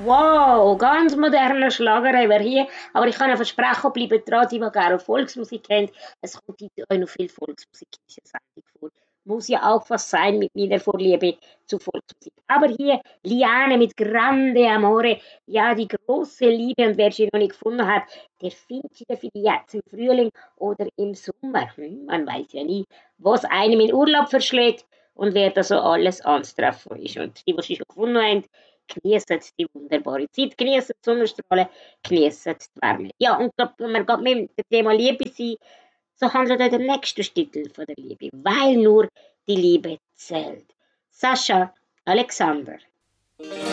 Wow, ganz moderner Schlager haben wir hier. Aber ich kann ja versprechen, bleibt dran, die, die gerne Volksmusik kennt. Es kommt heute auch noch viel Volksmusik in dieser Sendung vor. Muss ja auch was sein mit meiner Vorliebe zu Volksmusik. Aber hier Liane mit Grande Amore. Ja, die große Liebe. Und wer sie noch nicht gefunden hat, der findet sie vielleicht jetzt im Frühling oder im Sommer. Man weiß ja nie, was einem in Urlaub verschlägt und wer da so alles anzutreffen ist. Und die sie schon gefunden haben, geniessen die wunderbare Zeit, geniessen die Sonnenstrahlen, geniessen die Wärme. Ja, und wenn wir gerade mit dem Thema Liebe sind, so handelt auch der nächste Titel von der Liebe, weil nur die Liebe zählt. Sascha Alexander.